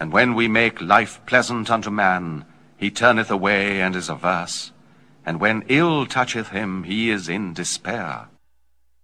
And when we make life pleasant unto man, he turneth away and is averse. And when ill toucheth him, he is in despair.